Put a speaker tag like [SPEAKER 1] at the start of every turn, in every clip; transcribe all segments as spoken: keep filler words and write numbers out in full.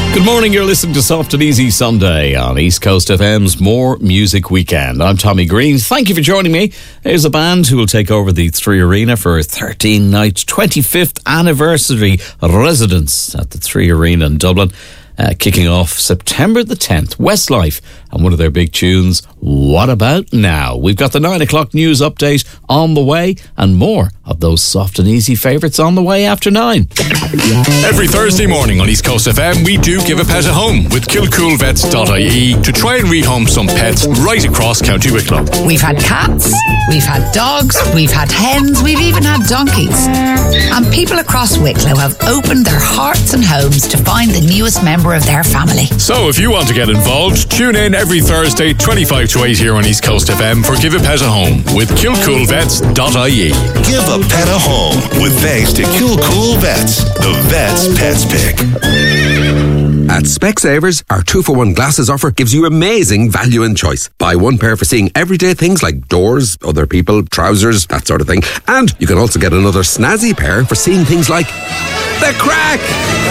[SPEAKER 1] Good morning, you're listening to Soft and Easy Sunday on East Coast F M's More Music Weekend. I'm Tommy Green. Thank you for joining me. Here's a band who will take over the Three Arena for a thirteen-night twenty-fifth anniversary residence at the Three Arena in Dublin, uh, kicking off September the tenth. Westlife and one of their big tunes, What About Now? We've got the nine o'clock news update on the way and more of those soft and easy favourites on the way after nine.
[SPEAKER 2] Every Thursday morning on East Coast F M, we do give a pet a home with kill cool vets dot I E to try and rehome some pets right across County Wicklow.
[SPEAKER 3] We've had cats, we've had dogs, we've had hens, we've even had donkeys. And people across Wicklow have opened their hearts and homes to find the newest member of their family.
[SPEAKER 2] So if you want to get involved, tune in every Thursday, twenty-five to eight here on East Coast F M for Give a Pet a Home with kill cool vets dot I E.
[SPEAKER 4] Give a pet a home with thanks to Kill Cool Vets, the Vets Pets Pick.
[SPEAKER 5] At Specsavers, our two for one glasses offer gives you amazing value and choice. Buy one pair for seeing everyday things like doors, other people, trousers, that sort of thing. And you can also get another snazzy pair for seeing things like the crack!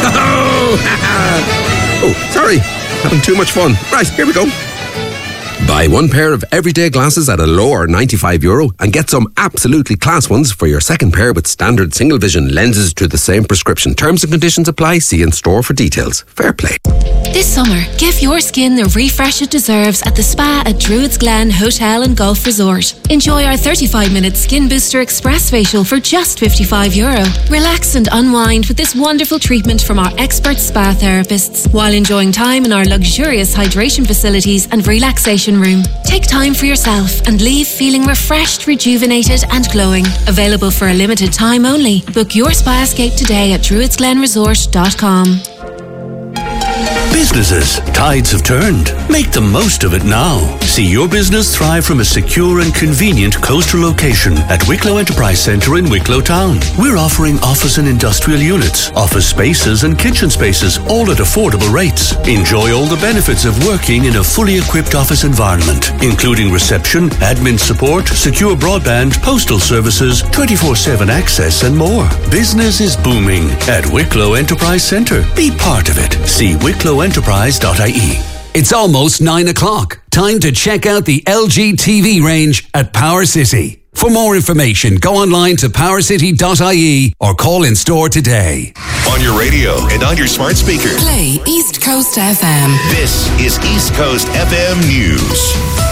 [SPEAKER 5] Oh, sorry. Having too much fun. Right, here we go. Buy one pair of everyday glasses at a lower ninety-five euro and get some absolutely class ones for your second pair with standard single vision lenses to the same prescription. Terms and conditions apply. See in store for details. Fair play.
[SPEAKER 6] This summer, give your skin the refresh it deserves at the spa at Druids Glen Hotel and Golf Resort. Enjoy our thirty-five minute Skin Booster Express facial for just fifty-five euro. Relax and unwind with this wonderful treatment from our expert spa therapists while enjoying time in our luxurious hydration facilities and relaxation room. Take time for yourself and leave feeling refreshed, rejuvenated and glowing. Available for a limited time only. Book your spa escape today at druids glen resort dot com.
[SPEAKER 7] Businesses, tides have turned. Make the most of it now. See your business thrive from a secure and convenient coastal location at Wicklow Enterprise Centre in Wicklow Town. We're offering office and industrial units, office spaces and kitchen spaces, all at affordable rates. Enjoy all the benefits of working in a fully equipped office environment, including reception, admin support, secure broadband, postal services, twenty-four seven access and more. Business is booming at Wicklow Enterprise Centre. Be part of it. See wicklow enterprise dot I E.
[SPEAKER 8] It's almost nine o'clock. Time to check out the L G T V range at Power City. For more information, go online to power city dot I E or call in store today.
[SPEAKER 4] On your radio and on your smart speaker.
[SPEAKER 9] Play East Coast F M.
[SPEAKER 4] This is East Coast F M News.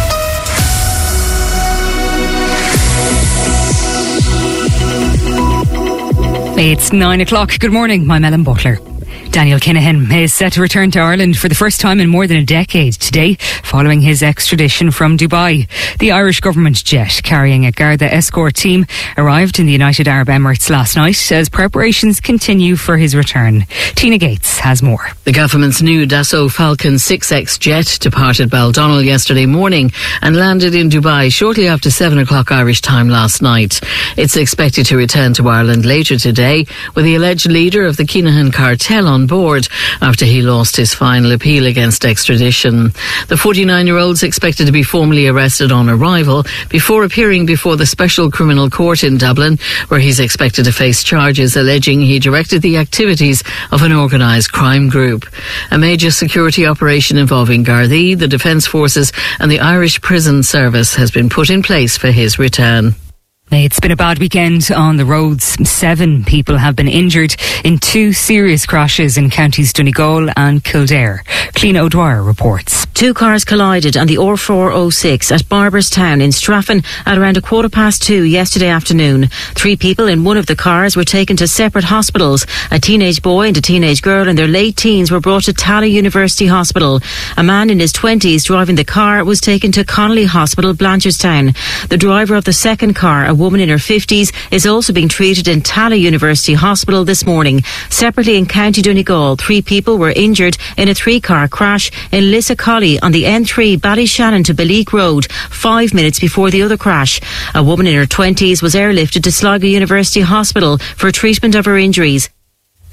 [SPEAKER 10] It's nine o'clock. Good morning. I'm Ellen Butler. Daniel Kinahan is set to return to Ireland for the first time in more than a decade today, following his extradition from Dubai. The Irish government jet carrying a Garda escort team arrived in the United Arab Emirates last night as preparations continue for his return. Tina Gates has more.
[SPEAKER 11] The government's new Dassault Falcon six X jet departed Baldonnel yesterday morning and landed in Dubai shortly after seven o'clock Irish time last night. It's expected to return to Ireland later today with the alleged leader of the Kinahan cartel on board after he lost his final appeal against extradition. The forty-nine-year-old is expected to be formally arrested on arrival before appearing before the Special Criminal Court in Dublin, where he's expected to face charges alleging he directed the activities of an organised crime group. A major security operation involving Gardaí, the Defence Forces and the Irish Prison Service has been put in place for his return.
[SPEAKER 10] It's been a bad weekend on the roads. Seven people have been injured in two serious crashes in counties Donegal and Kildare. Clean O'Dwyer reports.
[SPEAKER 12] Two cars collided on the R four oh six at Barberstown in Straffan at around a quarter past two yesterday afternoon. Three people in one of the cars were taken to separate hospitals. A teenage boy and a teenage girl in their late teens were brought to Tala University Hospital. A man in his twenties driving the car was taken to Connolly Hospital, Blanchardstown. The driver of the second car, a woman in her fifties, is also being treated in Tala University Hospital this morning. Separately in County Donegal, three people were injured in a three-car crash in Lissacolly on the N three Ballyshannon to Baleek Road, five minutes before the other crash. A woman in her twenties was airlifted to Sligo University Hospital for treatment of her injuries.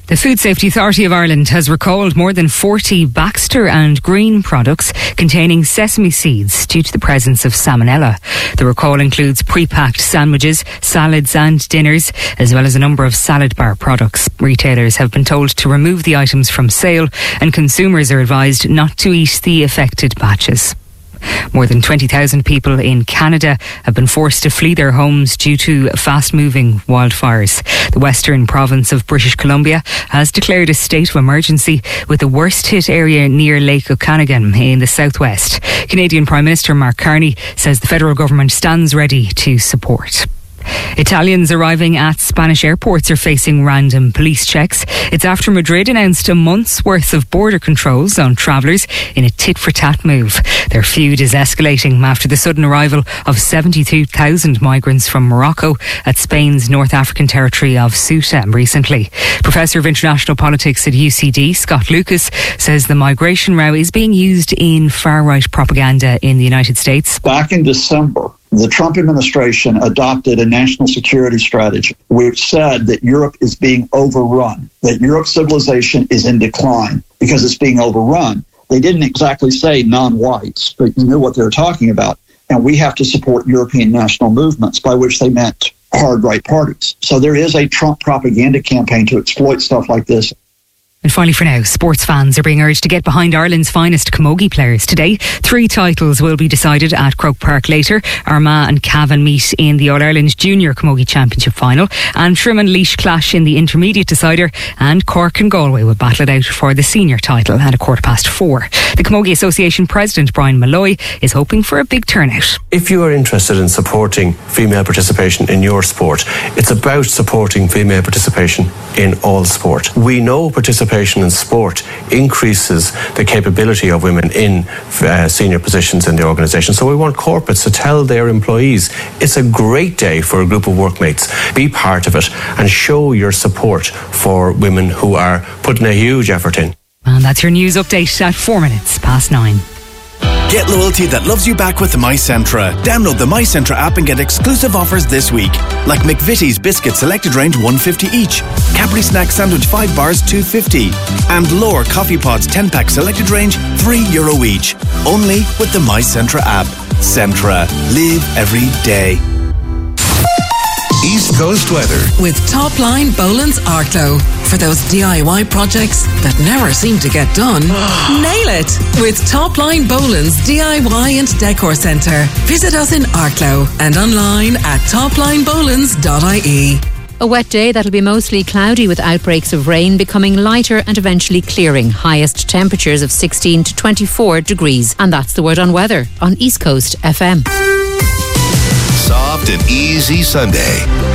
[SPEAKER 10] The Food Safety Authority of Ireland has recalled more than forty Baxter and Green products containing sesame seeds due to the presence of salmonella. The recall includes pre-packed sandwiches, salads and dinners, as well as a number of salad bar products. Retailers have been told to remove the items from sale, and consumers are advised not to eat the affected batches. More than twenty thousand people in Canada have been forced to flee their homes due to fast-moving wildfires. The western province of British Columbia has declared a state of emergency, with the worst-hit area near Lake Okanagan in the southwest. Canadian Prime Minister Mark Carney says the federal government stands ready to support. Italians arriving at Spanish airports are facing random police checks. It's after Madrid announced a month's worth of border controls on travellers in a tit-for-tat move. Their feud is escalating after the sudden arrival of seventy-two thousand migrants from Morocco at Spain's North African territory of Ceuta recently. Professor of International Politics at U C D, Scott Lucas, says the migration row is being used in far-right propaganda in the United States.
[SPEAKER 13] Back in December, the Trump administration adopted a national security strategy which said that Europe is being overrun, that Europe's civilization is in decline because it's being overrun. They didn't exactly say non-whites, but you knew what they were talking about. And we have to support European national movements, by which they meant hard right parties. So there is a Trump propaganda campaign to exploit stuff like this.
[SPEAKER 10] And finally for now, sports fans are being urged to get behind Ireland's finest camogie players. Today, three titles will be decided at Croke Park later. Armagh and Cavan meet in the All-Ireland Junior Camogie Championship final. Antrim and Laois clash in the intermediate decider. And Cork and Galway will battle it out for the senior title at a quarter past four. The Camogie Association President Brian Malloy is hoping for a big turnout.
[SPEAKER 14] If you are interested in supporting female participation in your sport, it's about supporting female participation in all sport. We know participation in sport increases the capability of women in uh, senior positions in the organisation. So we want corporates to tell their employees it's a great day for a group of workmates. Be part of it and show your support for women who are putting a huge effort in.
[SPEAKER 10] And that's your news update at four minutes past nine.
[SPEAKER 15] Get loyalty that loves you back with MyCentra. Download the MyCentra app and get exclusive offers this week. Like McVitie's Biscuit Selected Range one fifty each. Cadbury Snack Sandwich five bars two fifty. And L'Or Coffee Pods ten pack Selected Range three euro each. Only with the MyCentra app. Centra. Live every day.
[SPEAKER 4] East Coast weather
[SPEAKER 9] with Topline Boland's Arklow. For those D I Y projects that never seem to get done, nail it with Topline Boland's D I Y and Decor Centre. Visit us in Arklow and online at topline bolands dot I E.
[SPEAKER 16] A wet day that'll be mostly cloudy with outbreaks of rain, becoming lighter and eventually clearing. Highest temperatures of sixteen to twenty-four degrees. And that's the word on weather on East Coast F M.
[SPEAKER 4] Soft and easy Sunday.